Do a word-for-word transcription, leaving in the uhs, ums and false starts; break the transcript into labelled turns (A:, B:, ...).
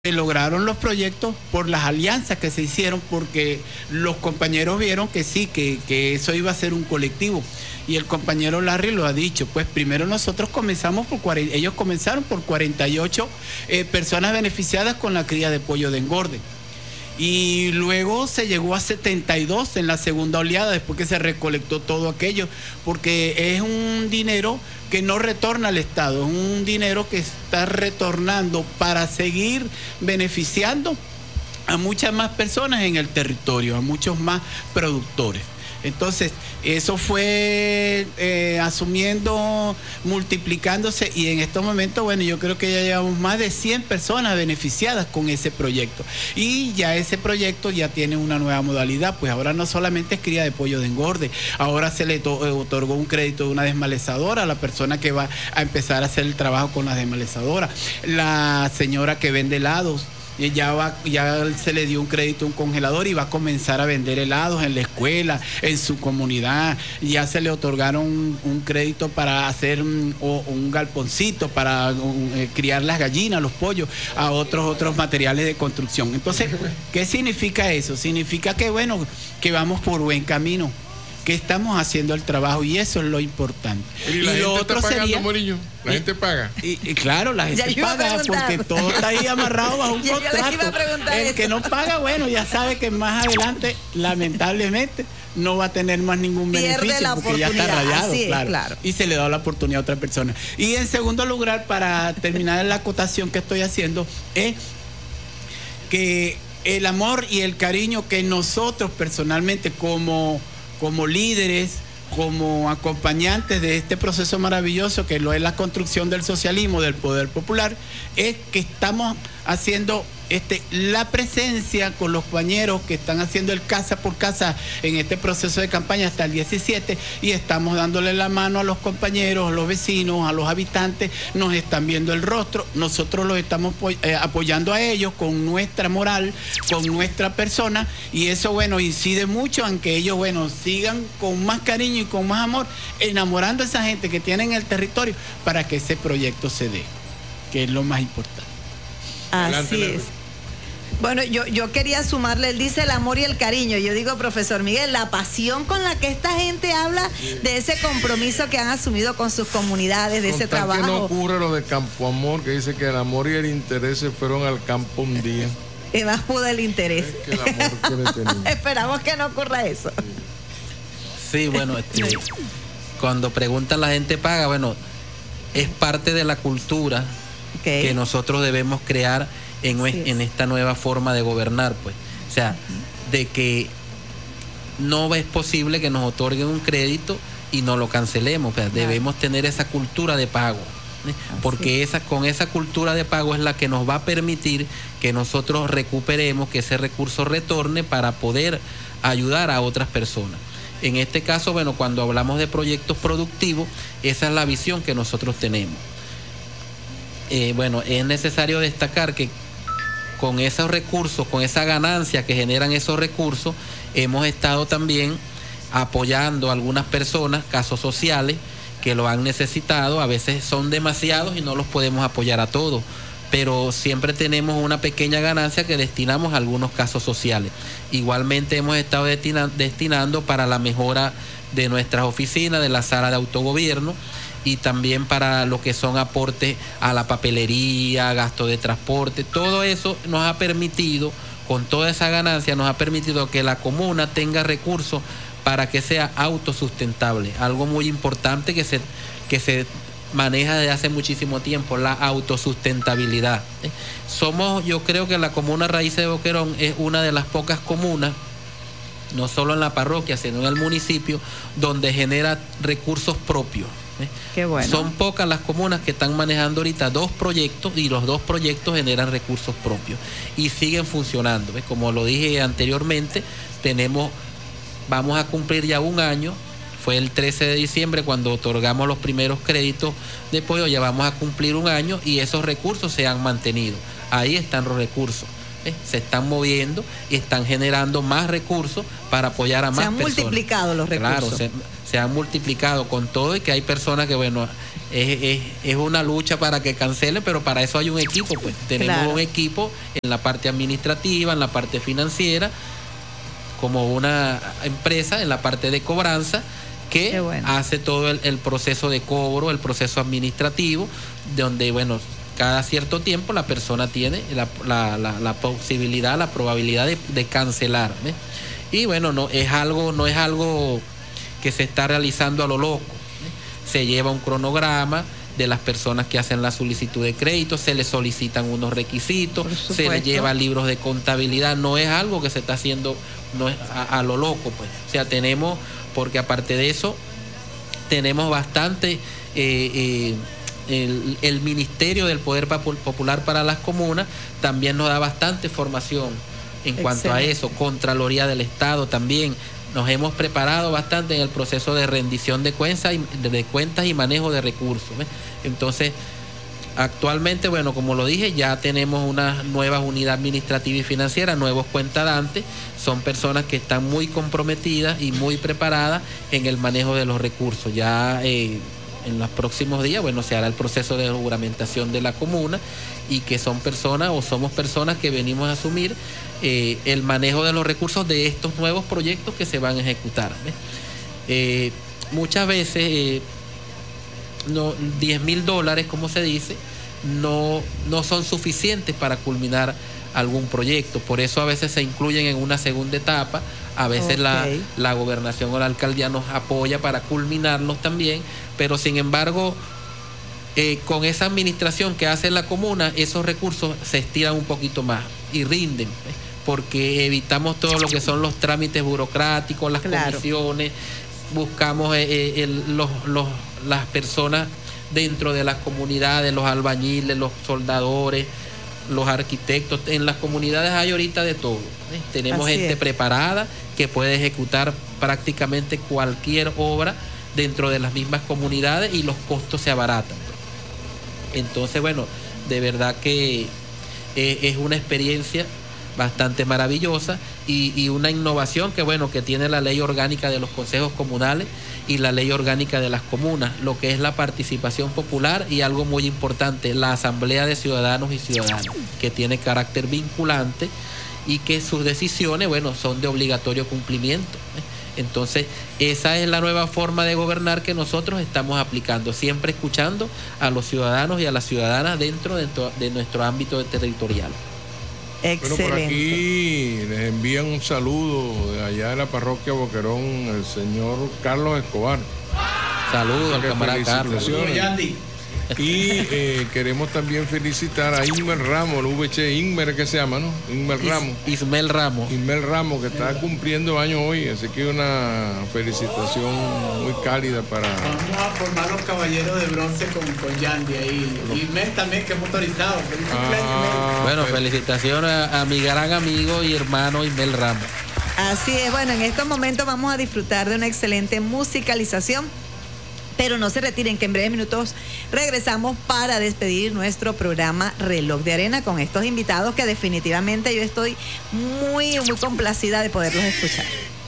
A: Se lograron los proyectos por las alianzas que se hicieron, porque los compañeros vieron que sí, que, que eso iba a ser un colectivo. Y el compañero Larry lo ha dicho, pues primero nosotros comenzamos por cuarenta, ellos comenzaron por cuarenta y ocho eh, personas beneficiadas con la cría de pollo de engorde. Y luego se llegó a setenta y dos en la segunda oleada, después que se recolectó todo aquello, porque es un dinero que no retorna al Estado, es un dinero que está retornando para seguir beneficiando a muchas más personas en el territorio, a muchos más productores. Entonces, eso fue eh, asumiendo, multiplicándose, y en estos momentos, bueno, yo creo que ya llevamos más de cien personas beneficiadas con ese proyecto. Y ya ese proyecto ya tiene una nueva modalidad, pues ahora no solamente es cría de pollo de engorde, ahora se le otorgó un crédito de una desmalezadora a la persona que va a empezar a hacer el trabajo con la desmalezadora. La señora que vende helados, Ya, va, ya se le dio un crédito a un congelador y va a comenzar a vender helados en la escuela, en su comunidad. Ya se le otorgaron un, un crédito para hacer un, un galponcito, para un, eh, criar las gallinas, los pollos, a otros, otros materiales de construcción. Entonces, ¿qué significa eso? Significa que, bueno, que vamos por buen camino, que estamos haciendo el trabajo, y eso es lo importante.
B: Y, la y lo otro pagando, sería Moriño. La y, gente paga.
A: Y, y claro, la gente paga, porque todo está ahí amarrado bajo un contrato. El eso. que no paga, bueno, ya sabe que más adelante, lamentablemente, no va a tener más ningún Pierde beneficio, porque ya está rayado, es, claro, claro. Y se le da la oportunidad a otra persona. Y en segundo lugar, para terminar la acotación que estoy haciendo, es que el amor y el cariño que nosotros personalmente, como como líderes, como acompañantes de este proceso maravilloso que lo es la construcción del socialismo, del poder popular, es que estamos haciendo este, la presencia con los compañeros que están haciendo el casa por casa en este proceso de campaña hasta el diecisiete, y estamos dándole la mano a los compañeros, a los vecinos, a los habitantes, nos están viendo el rostro, nosotros los estamos eh, apoyando a ellos con nuestra moral, con nuestra persona, y eso, bueno, incide mucho en que ellos, bueno, sigan con más cariño y con más amor, enamorando a esa gente que tiene en el territorio para que ese proyecto se dé, que es lo más importante.
C: Así es. Bueno, yo, yo quería sumarle, él dice el amor y el cariño. Yo digo, profesor Miguel, la pasión con la que esta gente habla de ese compromiso que han asumido con sus comunidades, de ese trabajo.
B: Que no ocurre lo de Campo Amor, que dice que el amor y el interés se fueron al campo un día.
C: Y más pudo el interés.
B: Es que el amor quiere tener.
C: Esperamos que no ocurra eso.
D: Sí, bueno, este, cuando preguntan la gente paga, bueno, es parte de la cultura okay. que nosotros debemos crear en, sí. en esta nueva forma de gobernar, pues. O sea, uh-huh. de que no es posible que nos otorguen un crédito y no lo cancelemos. O sea, claro. debemos tener esa cultura de pago, ¿eh? Porque esa, con esa cultura de pago es la que nos va a permitir que nosotros recuperemos, que ese recurso retorne para poder ayudar a otras personas. En este caso, bueno, cuando hablamos de proyectos productivos, esa es la visión que nosotros tenemos. Eh, bueno, es necesario destacar que con esos recursos, con esa ganancia que generan esos recursos, hemos estado también apoyando a algunas personas, casos sociales, que lo han necesitado. A veces son demasiados y no los podemos apoyar a todos, pero siempre tenemos una pequeña ganancia que destinamos a algunos casos sociales. Igualmente hemos estado destina- destinando para la mejora de nuestras oficinas, de la sala de autogobierno, y también para lo que son aportes a la papelería, gasto de transporte. Todo eso nos ha permitido, con toda esa ganancia, nos ha permitido que la comuna tenga recursos para que sea autosustentable. Algo muy importante que se, que se maneja desde hace muchísimo tiempo, la autosustentabilidad. Somos, yo creo que la comuna Raíces de Boquerón es una de las pocas comunas, no solo en la parroquia, sino en el municipio, donde genera recursos propios.
C: Qué bueno.
D: Son pocas las comunas que están manejando ahorita dos proyectos, y los dos proyectos generan recursos propios y siguen funcionando. ¿Ves? Como lo dije anteriormente, tenemos, vamos a cumplir ya un año. Fue el trece de diciembre cuando otorgamos los primeros créditos de pollo, ya vamos a cumplir un año y esos recursos se han mantenido. Ahí están los recursos. ¿Eh? Se están moviendo y están generando más recursos para apoyar a más personas.
C: Se han multiplicado los recursos.
D: Claro, se, se han multiplicado con todo, y que hay personas que, bueno, es, es, es una lucha para que cancelen, pero para eso hay un equipo, pues tenemos claro. un equipo en la parte administrativa, en la parte financiera, como una empresa en la parte de cobranza, que bueno. hace todo el, el proceso de cobro, el proceso administrativo, donde, bueno, cada cierto tiempo la persona tiene la, la, la, la posibilidad, la probabilidad de, de cancelar, ¿ves? Y bueno, no es algo, no es algo que se está realizando a lo loco, ¿ves? Se lleva un cronograma de las personas que hacen la solicitud de crédito, se les solicitan unos requisitos, se les lleva libros de contabilidad, no es algo que se está haciendo no es a, a lo loco, pues. O sea, tenemos, porque aparte de eso, tenemos bastante... Eh, eh, El, el Ministerio del Poder Popular para las Comunas también nos da bastante formación en Excelente. Cuanto a eso. Contraloría del Estado también. Nos hemos preparado bastante en el proceso de rendición de cuentas y, de cuentas y manejo de recursos, ¿ves? Entonces, actualmente, bueno, como lo dije, ya tenemos una nueva unidad administrativa y financiera, nuevos cuentadantes. Son personas que están muy comprometidas y muy preparadas en el manejo de los recursos. Ya... Eh, en los próximos días, bueno, se hará el proceso de juramentación de la comuna y que son personas o somos personas que venimos a asumir eh, el manejo de los recursos de estos nuevos proyectos que se van a ejecutar. Eh, muchas veces eh, no, diez mil dólares, como se dice, no, no son suficientes para culminar algún proyecto, por eso a veces se incluyen en una segunda etapa, a veces okay. la, la gobernación o la alcaldía nos apoya para culminarlos también, pero sin embargo eh, con esa administración que hace la comuna, esos recursos se estiran un poquito más y rinden, ¿eh? Porque evitamos todo lo que son los trámites burocráticos, las claro. comisiones, buscamos eh, el, los, los, las personas dentro de las comunidades, los albañiles, los soldadores, los arquitectos. En las comunidades hay ahorita de todo, ¿eh? Tenemos Así gente es. preparada que puede ejecutar prácticamente cualquier obra dentro de las mismas comunidades y los costos se abaratan. Entonces, bueno, de verdad que eh, es una experiencia bastante maravillosa y, y una innovación que, bueno, que tiene la ley orgánica de los consejos comunales y la ley orgánica de las comunas, lo que es la participación popular y algo muy importante, la asamblea de ciudadanos y ciudadanas, que tiene carácter vinculante y que sus decisiones, bueno, son de obligatorio cumplimiento, ¿eh? Entonces, esa es la nueva forma de gobernar que nosotros estamos aplicando, siempre escuchando a los ciudadanos y a las ciudadanas dentro de, de nuestro ámbito territorial.
C: Excelente.
B: Bueno, por aquí les envían un saludo de allá de la parroquia Boquerón, el señor Carlos Escobar.
D: Saludos al camarada Carlos.
B: Y eh, queremos también felicitar a Inmer Ramos, el V C Inmer que se llama, ¿no? Inmer Is, Ramos.
D: Ismel Ramos.
B: Ismel Ramos, que está cumpliendo años hoy, así que una felicitación muy cálida para...
A: Vamos a formar los caballeros de bronce con, con Yandy ahí. Ismel también, que es motorizado.
B: Ah,
D: bueno, felicitaciones a, a mi gran amigo y hermano Ismel Ramos.
C: Así es, bueno, en estos momentos vamos a disfrutar de una excelente musicalización. Pero no se retiren, que en breves minutos regresamos para despedir nuestro programa Reloj de Arena con estos invitados que definitivamente yo estoy muy, muy complacida de poderlos escuchar.